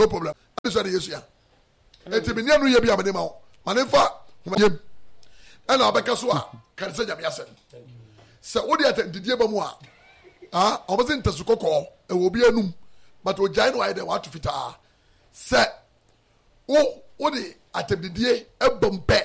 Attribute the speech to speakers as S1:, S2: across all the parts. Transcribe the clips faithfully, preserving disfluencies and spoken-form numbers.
S1: no problem. This one is here. Eti me nia no ye bia me ma wo. Manefa yem. Ena obeka so a kan se nyame asem. Se wo de atendidie ba mu a ah obozi ntesu kokko e wo bia num but o jai no ai de wa to fita. Se wo wo de atendidie e bompe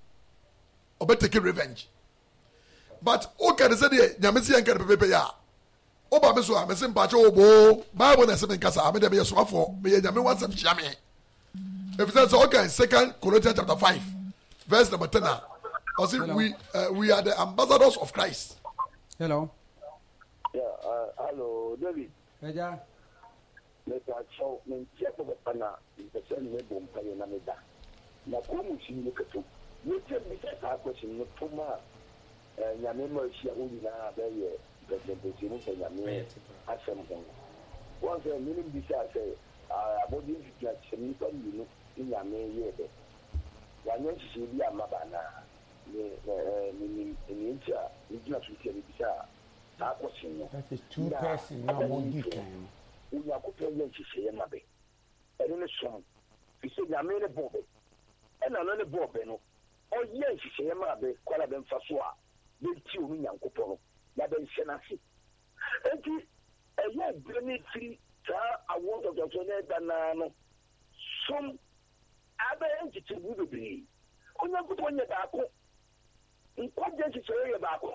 S1: obetake revenge. But o kan se de nyame se yanka de pepe ya. Oba me so a me se mpache obo Bible na se me nkasa me de me yeso afo me ye nyame wansam chia me. If it's okay, Second Corinthians chapter five, verse number ten. I say we uh, we are the ambassadors of Christ.
S2: Hello.
S3: Yeah. Uh, hello, David.
S2: Hey, yeah.
S3: Let us show me check the pana. The same way bomb pay na me da. Na komu shi ne kato. Ne ce me ce ka question ne kuma eh nyame mo shi uli na ba ye the the the mu nyame asem ho. One say meaning bi say ah body is chemi ko ni nyame yede wanyo chisi bi amaba na ni ni ni ni ntia ni gina tuti ni bisa ta question no
S4: that is two person na mo di kan
S3: unya ko pe yen chisi ye mabe ene ne som bi se nyame ne bobe ena no ne bobe no o yen chisi ye mabe kwala be mfa so a be ti o nyankopɔ no ya be hye na se enti eye benefit ta awon of the twenty na no some abe entity would be onya kuto nya baako nkwaje entity ye baako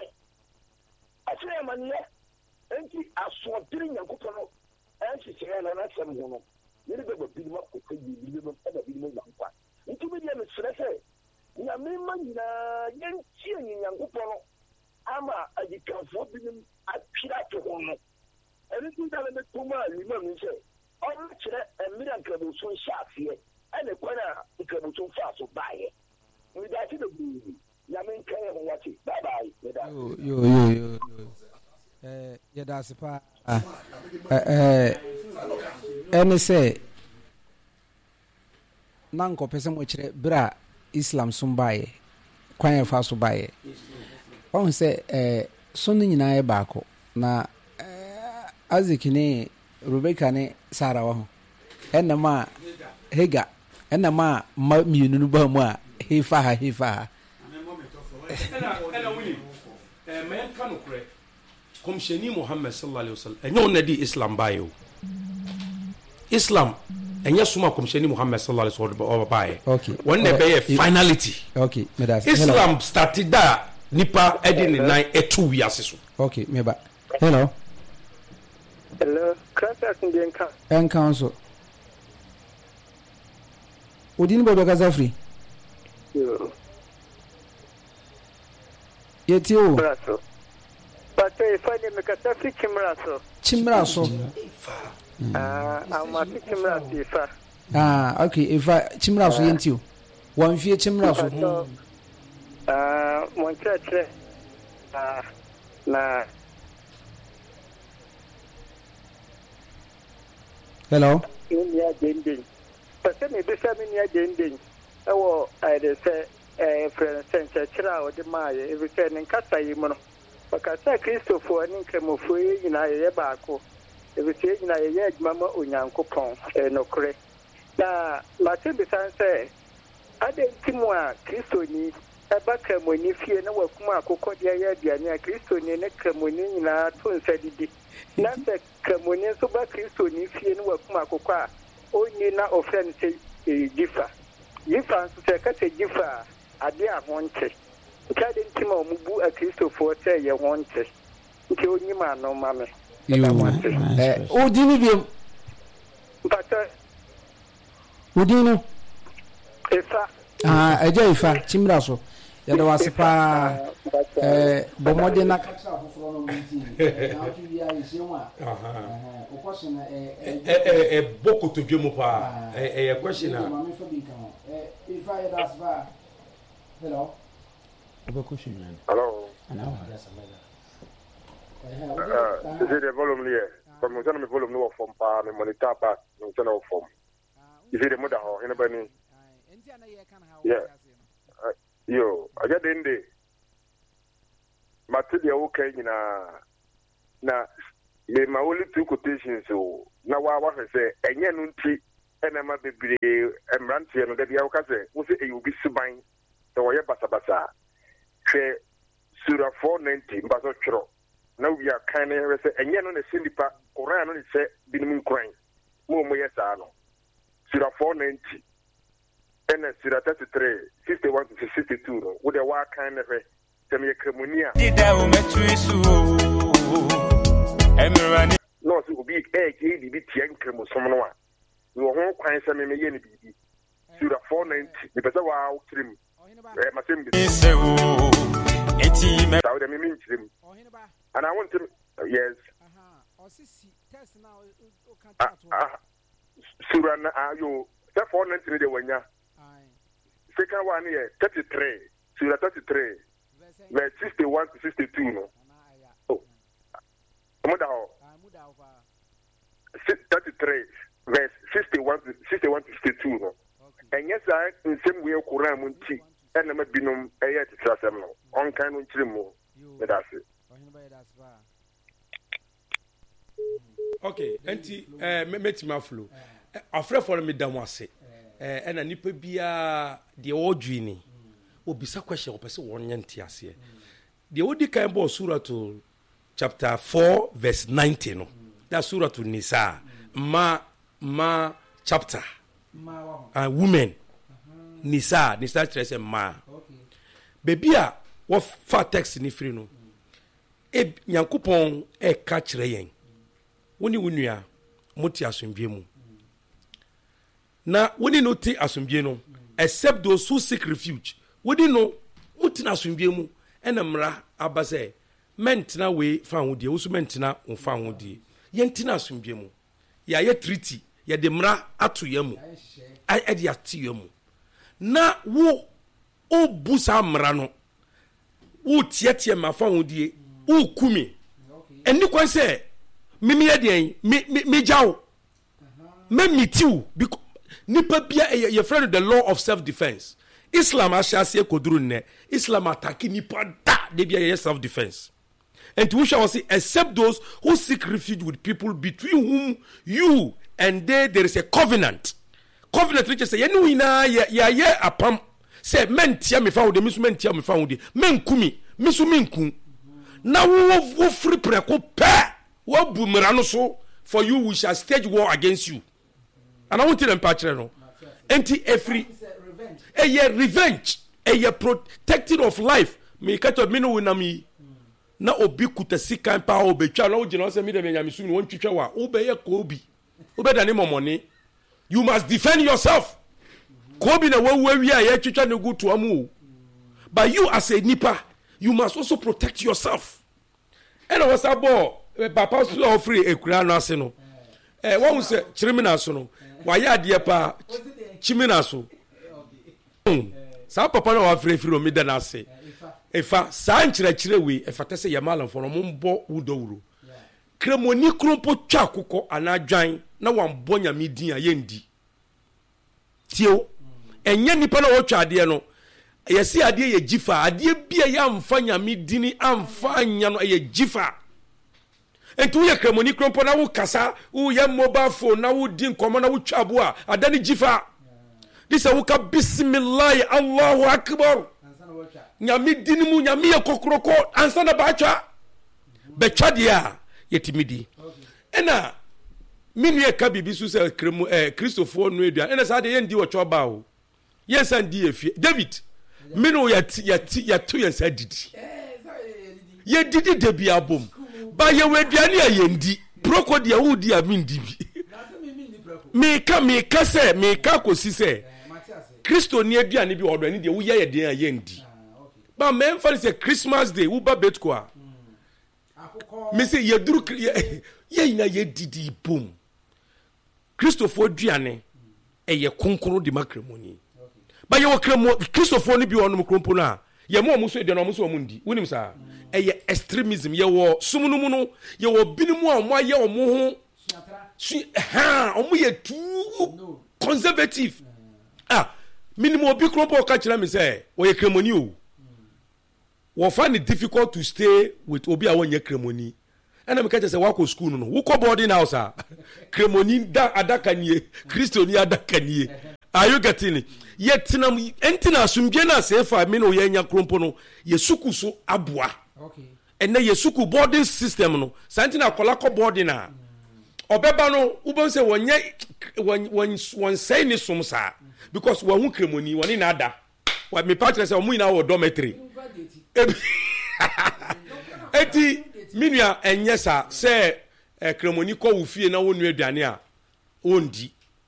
S3: asere manye enti asodiri nyakuto no entity ye na na sem ho no ne be be bi ma ko ko bi bi be be bi ma nkwa nti bi dia me srese nya me ma nyina yentie nyakuto no ama ajikanfo bi nim apira to ho no anything that the tuma lima me say on chere emira nkrabo so nshafie ene kwana nkrabo so fa so bae we da ti do ya men kan ho wati bye bye
S2: yo yo yo yo eh ya da sepa eh ene say nanko pese mo chere bra Islam so bae kwan fa so bae on say eh so ni nyina e baako na azikini Rebecca ne Sarah wa ho enema Hega enema ma mienu no ba mu a hefa ha hefa ha
S5: ena ena wini eh men kanu kure komsheni Muhammad sallallahu alaihi wasallam enyo na di Islam bayo Islam enya suma komsheni Muhammad sallallahu alaihi wasallam baye
S2: okay
S5: one uh, be finality
S2: okay medas
S5: Islam started da nipa edi ni nine e two wiase so
S2: okay meba hello
S6: hello krasa kundenka
S2: en council odin bodo kazafri
S6: yo
S2: yetio
S6: braso pate fane mekasafri chimraso
S2: chimraso
S6: ah ama chimraso ifa
S2: ah okay ifa chimraso yentio wan fie chimraso
S6: ah mon chatre ah na
S2: hello
S6: ni ya dending pate me bisa me ya dending ewo ai de se eh friend center chira o de maaye e bi se nin kasa yi mo no bakasa Christopher ni nkramofo yi nyina ye baako e bi se nyina ye ye adwuma ma onyankopɔn e no kore na mate bisa se ade timu a Kristoni eba kramoni fie na wakuma akokɔ de ya aduane a Kristoni ne kramoni nyina to nsadidi na se kramoni so ba Kristoni fie na wakuma akokɔ a oni na ofren se gifa gifa so se ka se gifa ade a honte ka de ntima omubu a Kristofo se ye honte nke onyima no mame
S2: eh odini bi
S6: pata
S2: odini
S6: efa
S2: ah eja ifa chimra so ya da wasipa eh bomode na kacha foforo no mti na tu bia yesiwa aha o question eh
S5: eh eh boko to dwemu pa eh eh question na
S2: mama fo bi kan eh ifa ya da sba hello
S4: ebe question man
S3: hello
S4: ana wa
S3: uh is it the volume here from mo me volume no from pa me monitor pa no tell no from is it the mother ho anybody yeah yo aga dende matidi ya okay nyina na me ma only two quotations so na wa wa say enye no nti
S7: enema bebre emrantie no da bia wo ka se wo se eyi obi suban da wo ye basabasa hwe sura four ninety mbaso tworo na wi akan ne we se enye no ne sinipa Quran no ne se binim nkran mo mo ye sa no sura four ninety ena sura thirty-three fifty-one to sixty-two no wo de wa kan ne hwe tem ye kremoni a
S8: dida o metrisu emirani
S7: no so obi e ke di bi tie nkremo som no a wo ho kwan se me me ye ne bibi sura four ninety be pesa wa o trim eh masem bi
S8: se o eti me
S7: tawo de me min trim and I want to yes
S2: aha o sisi test na o kan to
S7: sura na ayo that four ninety de wanya ai second one here thirty-three sura thirty-three verse sixty-one to sixty-two no oh muda ho muda ho thirty-three verse sixty-one to sixty-one to sixty-two no and yes I in same way Quran mun ti and na binom eye titrasem no on kan no nchirimo me da se
S5: okay enti eh metima flow afre for me da mo ase eh na nipa bia de wodwi ni obisa question opese wonye ntiase de odi kan bo sura to chapter four verse ninety no that surah to Nisa ma ma chapter ma uh, women Nisa Nisa stress ma okay baby a wo fa text ni free no e Nyankopon e ka kire yen woni wonua moti asomdwe mu na woni no ti asomdwe no except those who seek refuge wodi no moti na asomdwe mu enamra abase mentina we fa hodie wo so mentina wo fa hodie yentina asomdwe mu ya ye treaty ya de mra ato ya mu ai e de ati ya mu na wo o busa mra no wo tietie ma fa hodie wo kumi eni kwan se mimi ya de mi mi jawo me mitiu nipa bia ye friend the law of self defense Islam ashase koduru ne Islam attack nipa da de bia ye self defense. And we shall say, except those who seek refuge with people between whom you and they there is a covenant. Covenant which is say, you know, ya ya ya apam. Say, men tia me found the miss men tia me found the men kumi misu men kum. Now we wo free preko pa wo boomerang so for you we shall stage war against you. And I want to impart no. Anti every a year revenge a year protecting of life. Me kato me no na me. Na obi kutasi kan pa obetwa na ogina se me de nyamisu ni won twetwa wa obeye ko obi obeda ne momone you must defend yourself ko obi na wawu awia ye twetwa ne gutu amu but you as a nipa you must also protect yourself and was abo papa so ofri ekura no ase no eh won se chirimina so no wa ya de pa chimina so sa papa na wa free free o me de na ase efa sa nkyerɛkyerɛ we efata sɛ yamala mfo no mbɔ wudowuro kremoni krompo twa akokɔ anadwan na wambɔ nyame din a yendi tio enye nipa na wotwa ade no yesi ade ye gifa ade bia ya mfa nyame din amfa anya no ye gifa entu ye kremoni krompo na wo kasa wo ye mobile phone na wo din komo na wo twa abo a adani gifa disa wo ka bismillah Allahu akbar nyami dinimu nyami ye kokroko ansa na baatwa betwa dia yetimidi ena minu ye ka bibi su se kremu eh Christopher no edua ena sa de ye ndi wo choba o ye san di efie David minu ya ya ya to ye sa didi ye didi de bia bom ba ye weduane ya ye ndi proko dia wo di amindi bi me ka me ka se me ka kosi se Christo ni aduane bi odo ani de wo ye ye de ye ndi but men for say Christmas day wo ba betko a me say ye duru ye ina ye didi bom Christopher duane e ye konkoro di makremoni ba ye wo kremo Christopher ni bi ono krompo na ye mo mo so de no mo so mo ndi wonim sa e ye extremism ye wo sumunu no ye wo binimu a mo aye o mo ho ha o mo ye too conservative ah minimum obi krompo ka kira me say wo ye kremoni o we find it difficult to stay with obi a wonye kremoni ɛna meka kyɛ sɛ woakɔ school no no wokɔ boarding house a kremoni da adaka nie kristoni adaka nie are you getting it yɛtena ɛnti na asomdwe no a sɛ fa me ne yɛanya krompo no yɛsuku so aboa ɛnɛ yɛsuku boarding system no saa nti na akɔla kɔ boarding a ɔbɛba no wobɛhu sɛ wɔnyɛ wɔnsɛe ne som saa because wɔhu kremoni wɔne na ada mepa kyerɛ sɛ ɔmo nyinaa wɔ dormitory eti minua ɛnyɛ saa sɛ kremoni kɔ wo fie na wonu aduane a wondi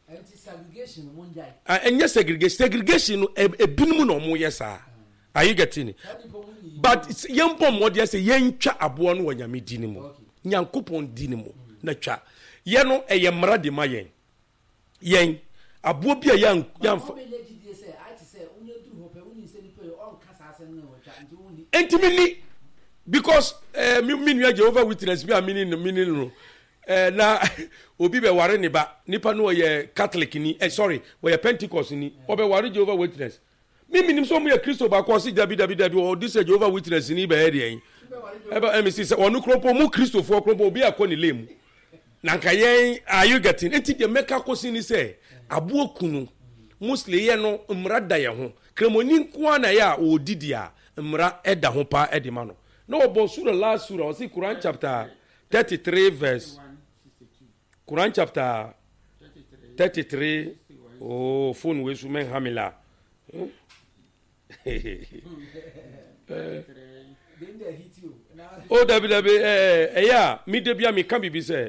S5: ɛnyɛ segregation segregation no ebinom na ɔmo yɛ saa are you getting it but yɛn bɔ mmɔdeɛ sɛ yɛntwa aboɔ no wɔ nyame di ne mu nyankopɔn di ne mu na twa yɛn no ɛyɛ mmara de ma yɛn yɛn aboɔ bi a yɛn yɛnfa intimini because uh, me me nua Jehovah Witness bi a mini mini no uh, na obi be ware ne ba nipa no ye Catholic ni eh, sorry we ye Pentecost ni obe ware Jehovah Witness me minim so mo ye Christo ba ko si dabi dabi dabi o this Jehovah Witness ni be here yen e ba em si se onu kropo mu Christo fo kropo obi akọ ni lemu na nka yen are you getting enti de meka ko si ni se abo kunu muslim ye no mrada ye ho kremoni nko na ya o didi a mra eda ho pa edima no no obo sura last sura o si Quran chapter thirty-three verse Quran chapter thirty-three oh phone we su men hamila oh dabi dabi eh eh ya mi de bia mi kan bibi se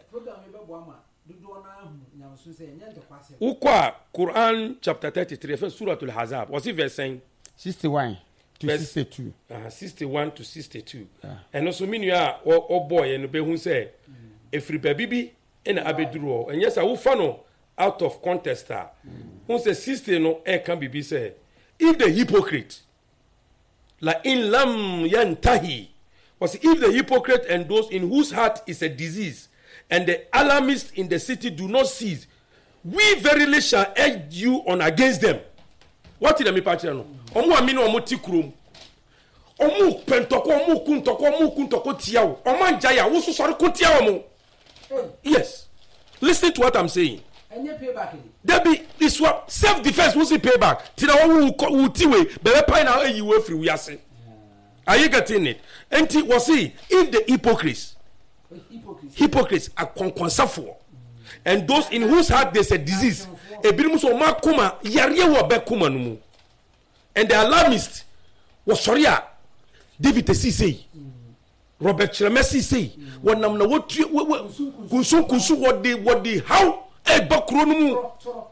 S5: ukwa Quran chapter thirty-three verse suratul Ahzab o si verse
S4: sixty-one to
S5: verse,
S4: sixty-two.
S5: Uh, sixty-one to sixty-two. And also mean you are or boy and be who say if free baby in abeduro and yes I will follow out of contest. Who say sixty no air can be say if the hypocrite like in lam yantahi was if the hypocrite and those in whose heart is a disease and the alarmists in the city do not cease, we verily shall urge you on against them. What did me patch no? Omo amino omo tikrum. Omo pentoko omo kuntoko omo kuntoko tiawo. Omo njaya wo so sori kuntia omo. Yes. Listen to what I'm saying.
S2: Any payback.
S5: Debi this what self defense we see payback. Tina wo wo tiwe bebe pai na eyi we free we ase. Are you getting it? Enti was see if the hypocrites hypocrites hypocrites are conconsafo and those in whose heart there's a disease ebinim so ma kuma yare wo be kuma no mu and the alarmist was sorry a David Tesi say Robert Chiremesi say wonam na what kunsu kunsu what the what the how e bakro no mu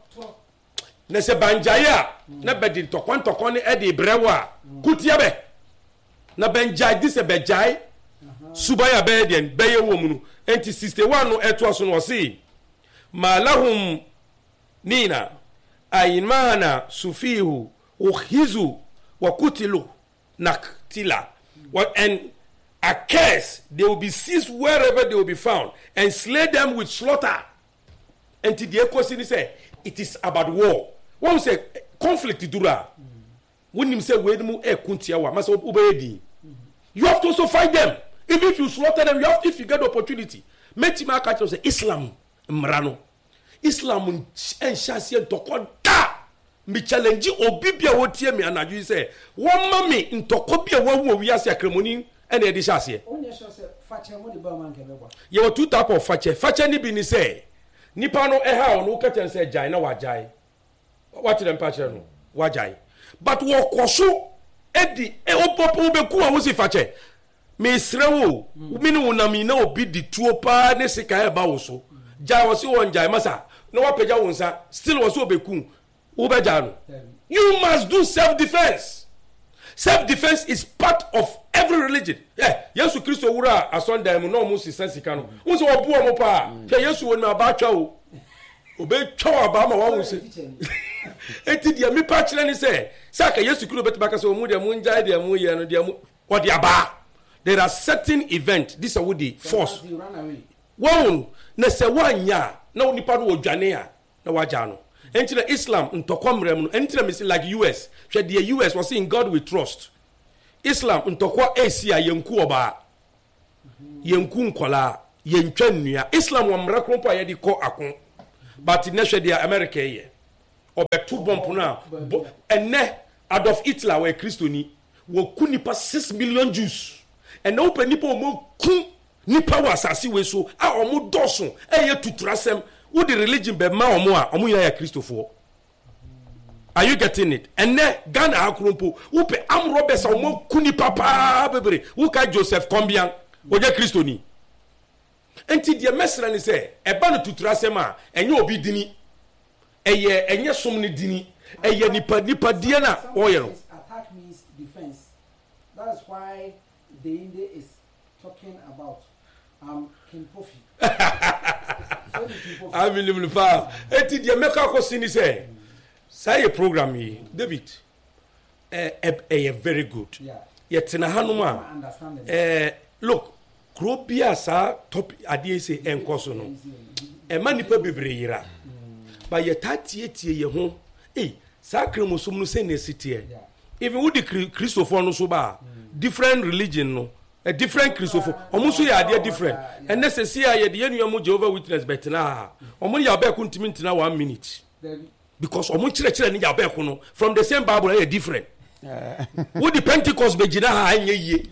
S5: na se banjaya na bedin tokon tokon e de brewa kutia be na benjai this e bejai subaya be den beye wo mu no enti sixty-one no eto so no say malahum nina aymana sufihu ukhizu wa kutilu naktila what and a curse they will be seized wherever they will be found and slay them with slaughter. And the equation say it is about war. One say conflict dura when him say we mu e kuntia wa masa obeyedi you have to also fight them. Even if you slaughter them, you have to, if you get the opportunity. Metima catch say Islam mrano Islam en chassie toko da mi challenge obi bia wotie me anaju say one mami ntoko bia wo wo wiase akremoni ene e di chassie onye so say fache mo di ba man kebekwa ye wo two type of fache fache ni bi ni say nipa no e ha no ka chen say jai na wa jai what them patch no wa jai but wo koso edi e opopo be ku a wo si fache me srewo mi ni wonami na obi di tuo pa ne sika e ba wo so jai wo si won jai masa no wa peja wonsa still wo so obeku wo be ja no you must do self defense. Self defense is part of every religion. Yeah, Yesu Kristo wura asonda mu no mu sisa sika no wo so obu omo pa hwe Yesu woni aba twa o obe twa aba ma wa wo se enti dia mi pa kire ni se saka Yesu Kristo betima ka se o mu dia mu njai dia mu ye no dia mu o dia ba. There are certain events this are the force wo na se wanya na onipa no odwane a na waja no enti na Islam ntokomrem no enti na me say like U S hwe the U S was in God we trust. Islam ntokwa Asia yenku oba yenku nkola yentwa nnua Islam wa mra krompo ayedi ko akon but nehwe dia America ye obetu bomb na enne Adolf Hitler wa Kristoni wo kunipa six million Jews and no penipa o ku nipa wa asase we so a omo doso eye tuturasem wo the religion be ma omo a omo ya Kristofo. Are you getting it? And then Ghana akrompo wo pe am Roberts omo kunipa pa bebre wo ka Joseph Kombian oje Kristoni. Enti dia mesra ni se e ba no tuturasem a enye obi dini eye enye som ni dini eye nipa nipa dia na oye.
S2: Attack means defense. That's why the India is talking about um King Kofi.
S5: I mean, le pa. Eti dia meka ko sini say. Say a program here, David. Eh eh very good. Yeah. Yet na hanuma. Eh look, Krobia sa top adie say enkoso no. E manipa bebre yira. Ba ye tatie tie ye ho. Eh, sa kremosom no say na sitie. Even with the Christopher no so ba. Different religion no. A different Christopher. Omuso ya ade different. And necessary ya de yenu amu Jehovah Witness bet na. Omu ya ba ku ntimi ntina one minute. Because omu chire chire ni ya ba ku no from the same Bible are different. With the Pentecost be gina ha anye yie.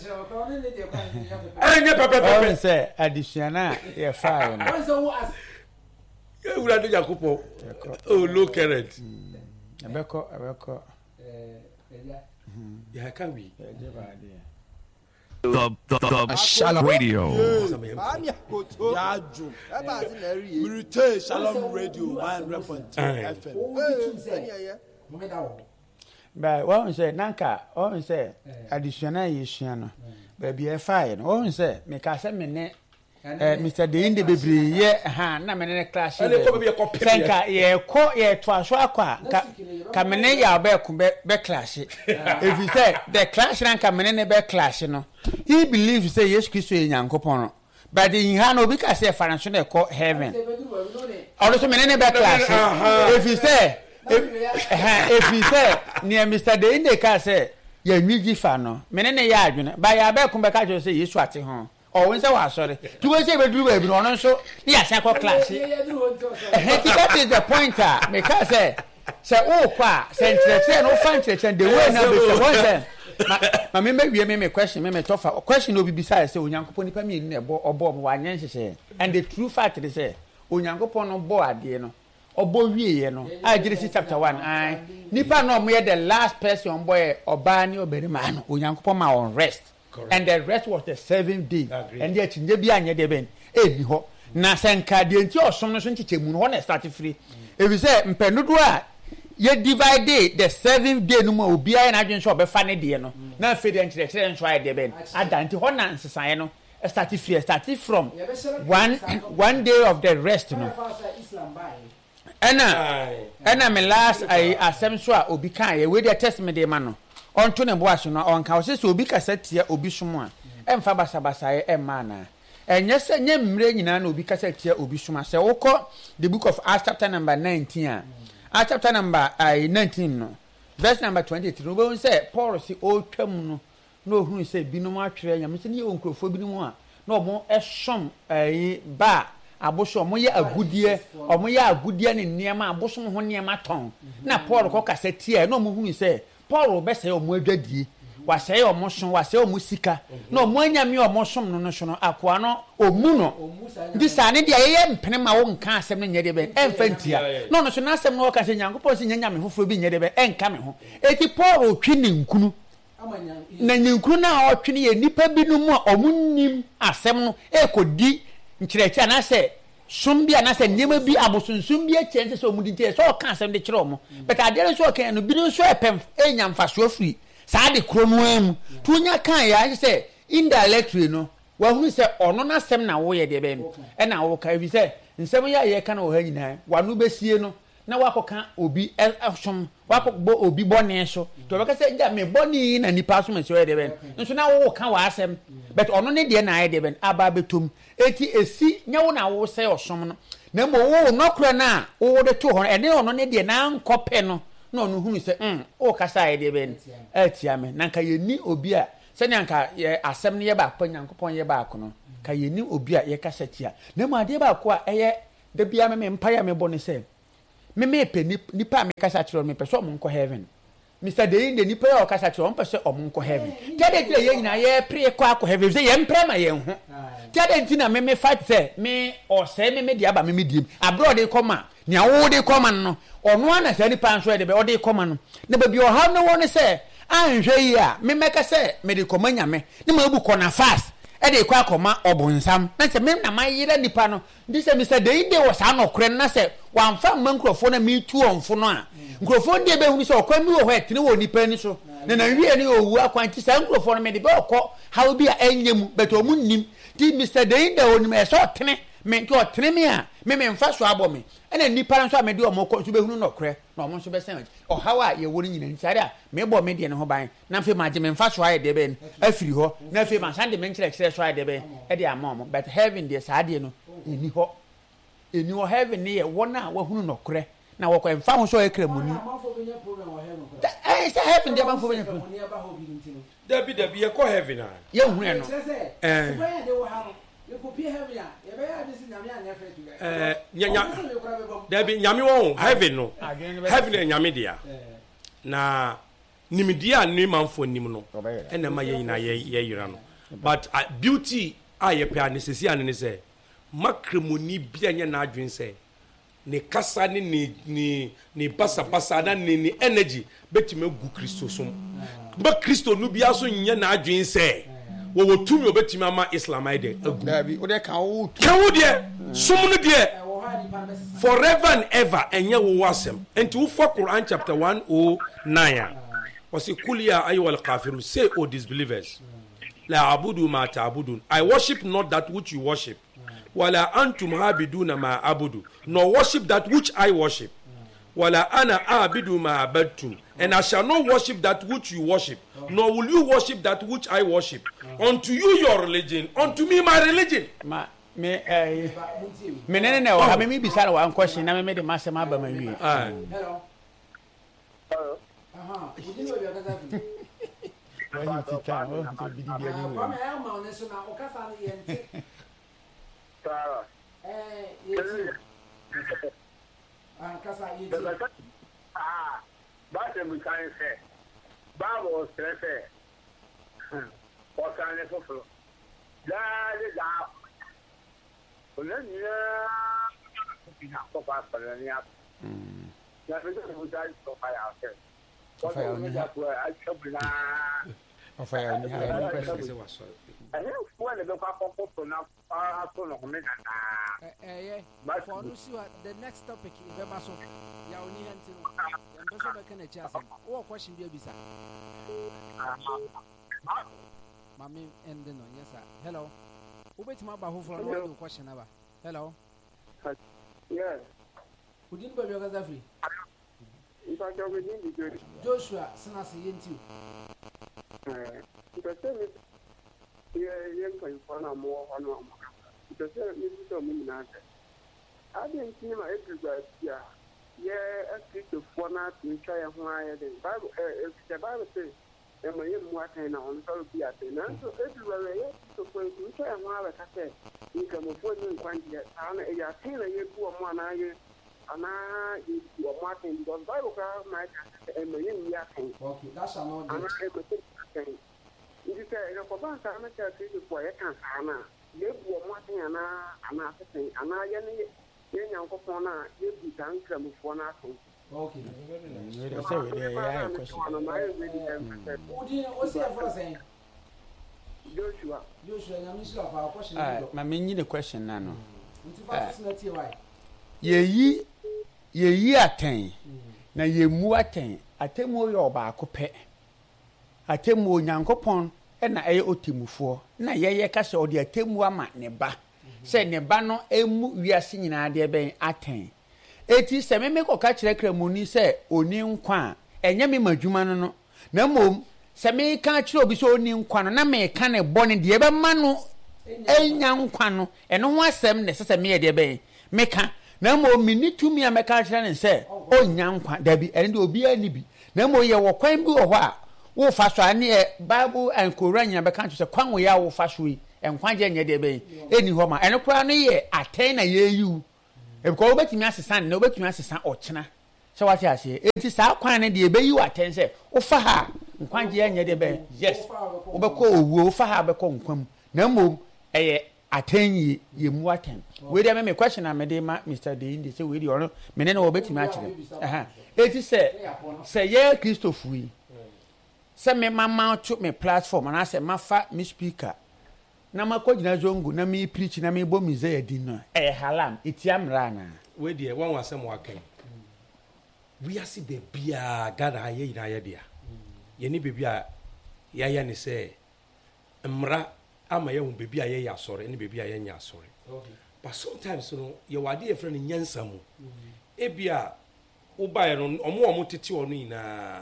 S5: Anye papa papa
S4: say additional ye fire.
S5: Ya ura de Jacopo. Oh look at it.
S4: Abeko abeko
S5: ya can we.
S9: The, the, the, the Shalom Radio.
S10: Shalom Radio one hundred point two F M.
S4: But one say nanka, one say additional yeshiano. Baby a fire. One say me ka se me ne Mister Deinde bebre ye ha na me ne clash. Senka ye ko ye to aso akwa ka ka me ne ya ba ku be be clash. If you say the clash ran ka me ne be clash no. He believes say yes Christ e Nyankopon no. But in ha no bi ka say financial e ko heaven. Also me ne be clash. If you say if, if you say near Mister Deinde ka say ye nwigi fa no. Me ne ya adwene. Ba ya ba ku be ka say Yesu ate ho. Oh, when say was sorry. To say we do we no so yes I class. That is the pointer. Because say say oh kwa say say no fan say the way na be say one say ma me me me me question me me tougher question no be beside say Onyankopon nipa me ni ebo obo mo wanyen hyehyɛ and the true fact is say Onyankopon no bo ade no obo wieye no a Genesis chapter one ai nipa no mo ye the last person boy oba ni oberima no Onyankopon ma on rest. Correct. And the rest was the seventh day. Agreed. And yet, you be anya deben. Eh, ho. Na senka de nti osom no so nchiche mu no na start free. If you say mpenudu a ye divide day the seventh day no ma obi aye na adwen so obefa ne de no. Na fe de nchire chire nso aye deben. Ada nti ho na nsesan no start free start from one one day of the rest no. Ena ena me last I asem so a obi kan ye we the testament de ma no. Onto ne boaso no onka o se obi kasa tia obi somo a emfa basabasa e emma na enye se nye mmre nyina na obi kasa tia obi somo se wokọ the book of Acts chapter number nineteen a Acts chapter number nineteen no verse number twenty-three no be say Paul si o twam no na ohunu se binom atwere nyame se ne onkrofo binom a na omo esom ayi ba aboso omo ye agudie omo ye agudie ne niam aboso ho niam aton na Paul ko kasa tia na omo hunu se Paul be say omo adwadie wa say omo so wa say omo sika na omo anyame omo som no no so no akoa no omu no di sane dia ye mpene ma wo nka asem no nyede be emfa ntia no no so na asem no ka say Nyankopon si nyanyame foforo bi nyede be enka me ho eti Paul otwi ne nkunu na nyinkunu na otwi ne ye nipa bi no mu a omo nim asem no ekodi nkyerɛkyerɛ na sɛ sumbia na se niema bi abosunsumbia chense so mudinte so ka asem de kyerɛ omo but ade so kan no bi no so epem enya mfaso afri saa de krono am tunya kan ya se indirectly no wa hu se ono na asem na wo ye de be e na wo ka bi se nsem ya ye ka na wo ha nyina wa no besie no na wakoka obi asom wakogbo obi bone so to be ka se ja me bone na nipa so me so ye de be nso na wo ka wa asem but ono ne de na ye de be aba betum eti esi nyawo na wo se osom no na mo wo no kura na wo de to ho ene ono ne de na nkope no na ono hunu se mm o kasa ye de be atia me na nka ye ni obi a sɛ nyanka yɛ asɛm ne yɛ baako nyankopɔn yɛ baako no ka yɛni obi a yɛ kasa tia na mu adeɛ baako a ɛyɛ da bia me mpa ya me bɔ ne sɛ me me pe nipa me kasa kyerɛ me pɛ sɛ ɔmo nkɔ heaven Mister Deyin de nipa ya ɔkasa kyerɛ ɔmo pɛ sɛ ɔmo nkɔ heaven tɛde tire yɛ nyina yɛ pre kɔ akɔ heaven sɛ yɛ mpra ma yɛn ho tɛde ntina me me fight sɛ me ɔsɛ me me de aba me me diem abroad de kɔma nea wo de kɔma no ɔno ana sɛ nipa nso de bɛ ɔde kɔma no na ba bi ɔha no wɔ ne sɛ anhwɛ yi a me mɛka sɛ me de kɔma nyame ne ma ebu kɔ na fast e de kɔ akɔma ɔbonsam na sɛ me na ma yira nipa no ndi sɛ Mister Deyin de wɔ saa no korɛ na sɛ wamfa mma nkrɔfo na me tu ɔmfo no a nkrɔfo de be hu sɛ ɔkwan mi wɔ hɔ etene wɔ nipa ni so na na wie ne owu akwan ti sɛ nkrɔfo no me de be ɔkɔ hawo bi a enyem bet ɔmu nnim ti Mister Deyin de onim e sɛ ɔtene me nti ɔtene me a me me mfa so abɔ me ɛna nipa nso a me de ɔmo kɔ so be hu no korɛ na ɔmo nso be sɛ ɔhawa a ye wɔ ni nyina nti ade a me bɔ me de ne ho ban na mfe ma gye me mfa so ayɛ de be afiri hɔ na afiri ma sande me nkyerɛ kyerɛ so ayɛ de be e de ama ɔmo but heaven de saa de no eni hɔ eni hɔ heaven ne yɛ wɔn a wɔhunu no korɛ na wɔkɔ mfa ho so ekra mu ni eh say heaven de ban fo benya problem
S5: Dabi dabi ye ko heaven a
S4: ye hu e no
S10: eh ye ko pie heaven a ye be ya disi nyame anya fe tu
S5: eh nya dabi nyame won heaven no heaven e nyame dia na nimidia ni manfo nim no ena ma ye nyina ye ye yira no but uh, beauty a ye pe anesesi ane ne say makremoni bia nya na adwen say ne kasa ne ni ni ni basa basa na ni ni energy betime gu Kristo som ba Kristo no bia so nya na adwen say wo wo tumi obetime ama Islamide agu
S4: dabi o de kan wo
S5: kan wo de som no de forever and ever enye wo wasem enti wo for Quran chapter one oh nine was kulia ayyuhal kafirun say o disbelievers la abudu ma ta'budun I worship not that which you worship wala antum habiduna ma abudu no worship that which I worship wala ana abidu ma abadtum and I shall not worship that which you worship nor will you worship that which I worship unto you your religion unto me my religion
S4: ma me eh me nene ne o me mi bisara wa question na me me de masema aba ma wi
S5: ah
S10: hello hello aha udi no bia kasa fi
S4: when you sit down oh to bidi bia ni
S10: wa me ya ma one so na o kasa ni yente
S3: Sarah.
S10: Eh, yes. Ah, kasa yiti.
S3: Ah, but we can say. Bible says say. What can you do? La la. Ona nya. Ina ko pa pa nya. Mm. Ya se ko da ko pa ya se. Ko fa ni ha ko a chobla.
S4: O fa ya ni ha ni ko se wa so.
S3: I have one of the papa na aso no me na.
S2: Eh eh. For no see the next topic in Beba so. Ya oni henti no. Ya mpeso be kana chi asem. Wo question bi abisa. Mami end no yes sir. Hello. Who bet ma ba ho for no question aba. Hello.
S3: Yes.
S10: Who didn't be your gaza free?
S3: If I go with him,
S10: Joshua Sinasi yenti.
S3: Eh. Because yeah, yeah, you find out more on one. Because you don't mean that. I didn't see my everywhere. Yeah, yeah, I think the four nights we try and why the Bible, if the Bible says, and my young working on so be at the end. So everywhere, yeah, so we try and why I said, you can afford me quantity. And I feel a year for one eye, and I you are marking because Bible might and my young working.
S10: Okay, that's another.
S3: And I have a thing. Ndi sɛ ɛkɔba nsa na kyerɛ sɛ ɛkɔ yɛ kan saa na yɛbu ɔmo aten ana ana asesen ana yɛ ne yɛ nyankopɔn na yɛbu saa nkramofoɔ no ato.
S10: Okay.
S4: We say we dey ya question.
S10: Udi o se for say
S3: Joshua.
S10: Joshua nyame sura fa question.
S4: Ah, ma me nyi the question na no.
S10: Nti fa sina tie why.
S4: Ye yi ye yi aten. Na ye mu aten. Atemu yɛ ɔbaako pɛ. Atemu Nyankopɔn na ɛyɛ otimufoɔ na yɛyɛ ka sɛ ɔde atemu ama ne ba sɛ ne ba no emu wiase nyinaa de bɛn atɛn eti sɛ me me kɔka kyerɛ kramuni sɛ oni nkwa a ɛnyɛ me madwuma no no na mmom sɛ me ka kyerɛ obi sɛ oni nkwa no na me ka ne bɔ ne de bɛma no enya nkwa no ɛno ho asɛm ne sɛ sɛ me yɛ de bɛn me ka na mmom me ni tumi a me ka kyerɛ ne sɛ onya nkwa dabi ɛne de obi ani bi na mmom yɛ wɔ kwan bi wɔ hɔ a wo fa so ane e Bible and Quran nya be kan to say kwan wo ya wo fa so yi enkwanje nya de be eni ho ma ene kura no ye aten na ye yu e ko obetimi asesa ne obetimi asesa ochena se wati ase enti sa kwan ne de be yu aten se wo fa ha enkwanje nya de be yes wo be ko owu wo fa ha be ko nkwam na mom eye aten ye ye mu aten we dey me question am dey ma Mister Deinde say we dey ono me ne no obetimi a kire aha enti se se ye Christopher yi se me mama to me platform and I say mafa me speaker na makogina zongo na me preach na me bo mize yadi no eh halam etiam rana
S5: we dey one wasem waken we asi be bia gada aye ina ye dia ye ni bebia ya ya ni say mra ama ye hu bebia ye ya sore ni bebia ye nya sore but sometimes no ye wade ye friend nyansa mu e bia wo ba ye no omo omo tete ono ina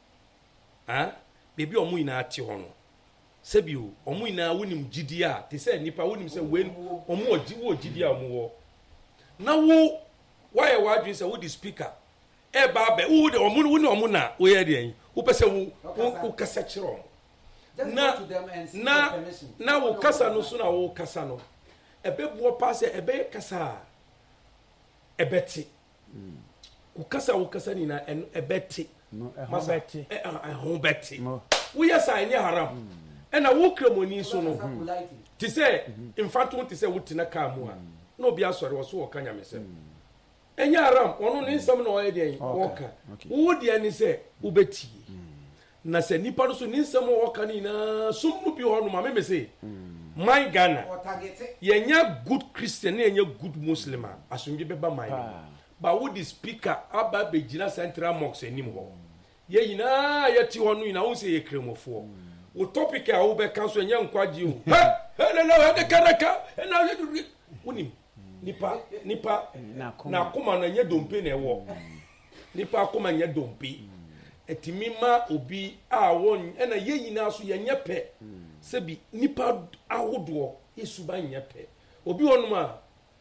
S5: ah bebi omo ina ati ho no sebio omo ina wonim gidi a te se nipa wonim se we omo ogi wo gidi a omo wo na wo why wa dwen se wo di speaker e ba be wo de omo wo ni omo na wo ye de yin wo pese wo wo kasa kiro na na na wo kasa no so na wo kasa no ebe buo pass ebe kasa ebe ti wo kasa wo kasa ni na ebe ti
S4: no e ho beti
S5: e ho beti wo yes I ni haram e na wo kremoni so no ti se in fact wo ti se wo tina ka mu a na obi asori wo so wo kanya me se enya haram ono ni nsam na o ye den wo ka wo de ani se wo beti na se nipa no so ni nsam wo ka ni na sum no bi ho no ma me se my Ghana ye nya good Christian ye nya good Muslim asumbi be ba my ba wo di speaker aba be gina Central Mosque enim ho ye yina ye ti ho no yina wo se ye kremofo wo topic a wo be kan so nya nkwaji o ha na na he de karaka na wonim nipa nipa na kuma na nya dompe na ewo nipa kuma nya dompe etimi ma obi a won na ye yina so ye nya pe sebi nipa ahodo yesuba nya pe obi wonum a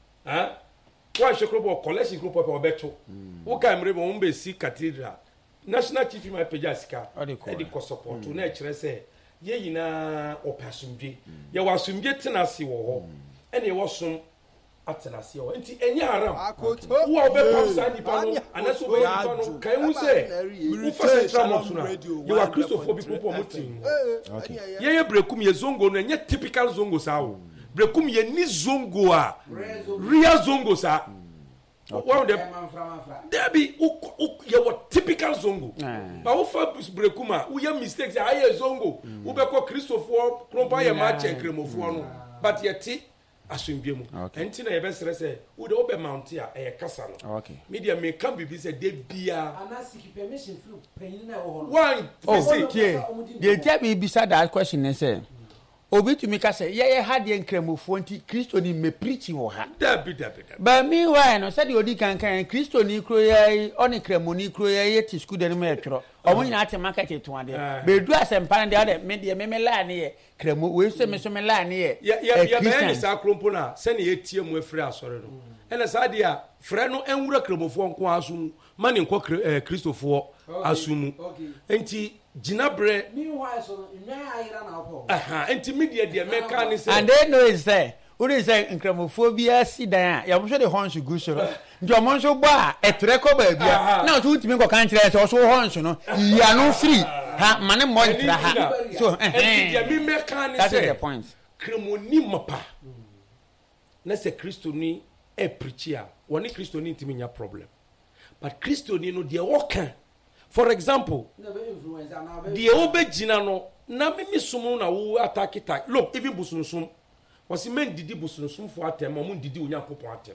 S5: ha wa shekrobo collection group of obeto wo ka mre bo mbe si cathedral national chief my pejasika e di ko support na e kire se ye yina opasumdwe ye wasumdwe tenase wo ho ene ye wosom atenase wo enti enye haram wo obe pamsa nipa no anaso be nipa no kan hu se wo fa central mosque na ye wa christophobic group o mutin okay ye ye brekum ye zongo no enye typical zongo sa wo brekum ye ni zongo a real zongo sa one of the there be ye what typical zongo but wo fa brekum a wo ye mistakes a ye zongo wo be ko Christopher krompa ye ma chenkremofo no but ye ti asumbi mu enti na ye be sere se wo de obe mount a e kasa no okay media me can be se de bia
S2: ana seek permission through peyin na wo
S5: one
S4: oh okay the tell me beside that question and say obi to me ka say ye ye had ye nkremofo nti Kristo ni me preaching wo ha
S5: da bi da bi
S4: ba mi why no said odi kan kan Kristo ni kro ye oni kremoni kro ye ye ti school de me etro omo nyina ate market to ade be du asempa de ade me de me me la ne ye kremo we se me so me la ne ye
S5: ya ya ya me sa krompo na se ne ye tie mu afiri asore no ena sa de a frɛ no enwura kremofo nko asu ma ne nko Kristofo asumu enti ginabre
S2: mi why so me ayira na opo
S5: aha enti media de me ka ne se
S4: and they know is say uri say nkramophobia si dan ya mo so de honsu gu so nti o mo so bo a etre ko ba bia na so utimi ko kan kire se o so honsu no ya no free ha mane mo ntra ha so
S5: enti dia mi me ka ne se
S4: that is the point
S5: kremoni mapa na se Kristo ni e preachia woni Kristo ni ntimi nya problem but Kristo ni no de woka for example the obegina no na mimi sumu na wo attack tak look even busunusum was men didi busunusum for atem o mun didi onyankopon atem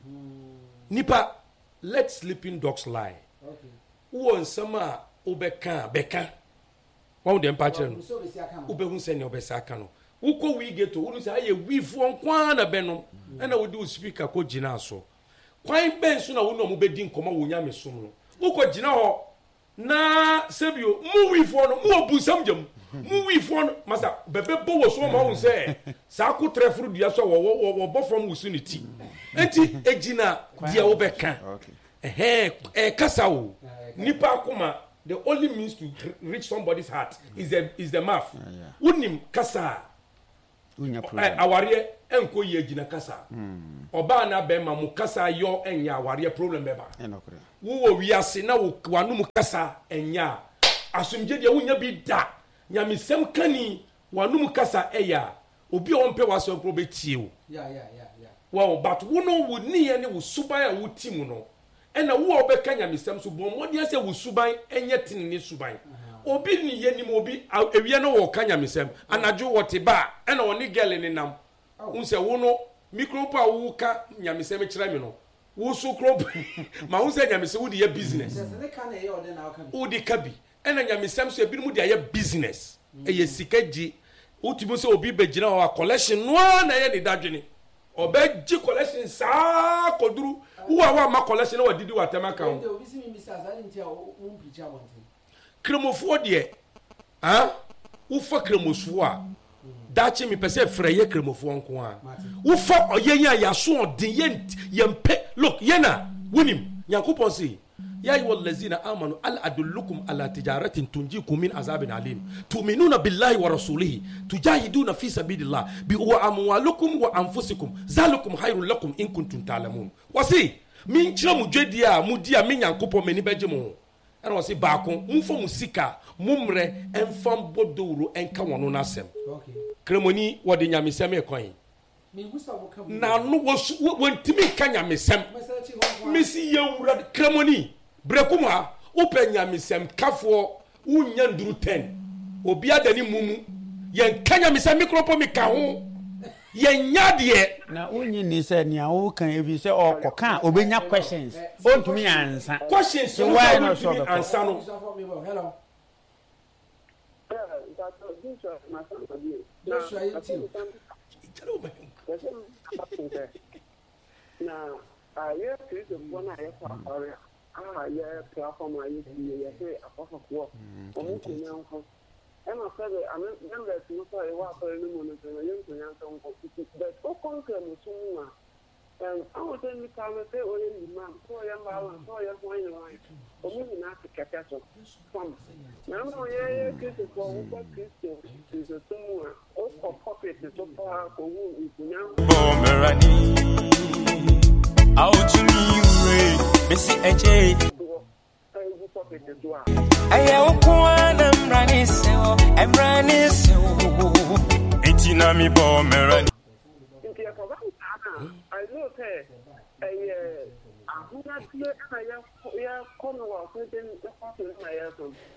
S5: nipa let sleeping dogs lie okay wo nsama obeka beka wo dem pa kire no obehun se ne obesa aka no wo ko wi geto wo say aye wi fu onkwa na be no na wo di speaker ko gina so kwan ben so na wo no mo be di nkoma wo nya mesum no wo ko gina ho na sebio mu wi fu no mu obusam jam mu wi fu no masa bebe bo wo so ma wo say sa ko trefru dia so wo wo bo from wusu ni ti enti egina dia wo be kan okay eh eh kasa wo nipa akoma the only means to reach somebody's heart is the is the mouth. Unim kasa. Unya problem. Aware enko ye gina kasa. Oba na be ma mu kasa yo enya aware problem beba. Enokure. Wo wiase na wo wanum kasa enya. Asumje de unya bi da. Nyamisem kani wanum kasa eya. Obi on pe waso pro betie wo. Yeah yeah yeah yeah. Well, but wo no wo ni ene wo suban a wo ti mu no. Ena wo obeka nyamisem so bon modi ase wo suban enye tinini suban. Obi ni yenim obi ewie no wo ka nyamisem anajo wote ba ena oni girl ni nam. Unse wo no micropa wo ka nyamisem kira mi no. Wo so crop ma unse nyamisem wo de business. Wo de ka bi ena nyamisem so ebi mu de ya business. Eye sikaji utimo se obi begina wa collection no na ye ni dadwene. Obeji collection sa koduru uwa wa ma collection wa didi wa tema kan kremofo de ah ufa kremosfo a dachi mi pese freye kremofo nko a ufa oyenya ya so odin ye yempe look yena wonim yakopon si ya ayyuhal ladzina amanu al adullukum ala tijaratin tunjikum min azabin alim tu'minuna billahi wa rasulihi tujahiduna fi sabilillah bi wa amwalukum wa anfusikum zalikum khairul lakum in kuntum ta'lamun wasi min kira mu dwedi a mu di a min yankopon mani beje mu ana wasi baako mfo mu sika mumre enfam bodoro enka wono nasem okay kremoni wodi nyamesem ekwan na no wontimi ka nyamesem misi yewura kremoni brekuma upe nyamisem kafo unya nduru ten obi adani mumu yen kanya misem mikropo mi ka ho yen nyade
S4: na unyi ni se nia wo kan evi se okoka obenya questions ontumi ansa
S5: questions
S4: so why not so
S5: answer no
S2: hello
S11: na aye kristo bona aye kwa ore ah yeah platform aye ti ye se akofo ko o mu ko nyan ko e ma se be am members no so e wa ko ni mo no so ye ko nyan so ko but o kon ke mo sumu a and I was in the car say o ye ni ma so ye ma wa so ye ko ni wa o mu ni na ti kete so from na mo ye kristo ko o ko kristo ti so sumu a o ko pocket so pa ko wu ni nyan
S8: out to me way Missy Eje Aya ukwana mrani sewo emrani sewo Etina mi bo merani
S11: Ntia kwa bana I know say eh ahuna tie na ya ya kono wa kwete na kwate na ya so